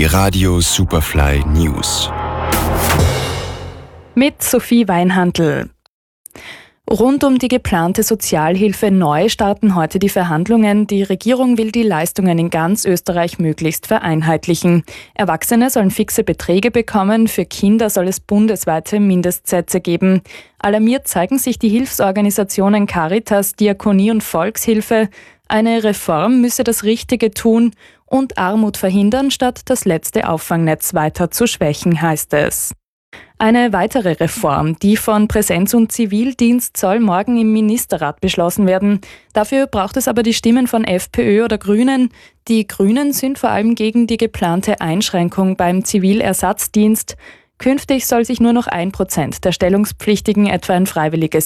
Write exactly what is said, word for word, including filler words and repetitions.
Die Radio Superfly News. Mit Sophie Weinhandl. Rund um die geplante Sozialhilfe neu starten heute die Verhandlungen. Die Regierung will die Leistungen in ganz Österreich möglichst vereinheitlichen. Erwachsene sollen fixe Beträge bekommen, für Kinder soll es bundesweite Mindestsätze geben. Alarmiert zeigen sich die Hilfsorganisationen Caritas, Diakonie und Volkshilfe. Eine Reform müsse das Richtige tun und Armut verhindern, statt das letzte Auffangnetz weiter zu schwächen, heißt es. Eine weitere Reform, die von Präsenz- und Zivildienst, soll morgen im Ministerrat beschlossen werden. Dafür braucht es aber die Stimmen von FPÖ oder Grünen. Die Grünen sind vor allem gegen die geplante Einschränkung beim Zivilersatzdienst. Künftig soll sich nur noch ein Prozent der Stellungspflichtigen etwa ein freiwilliges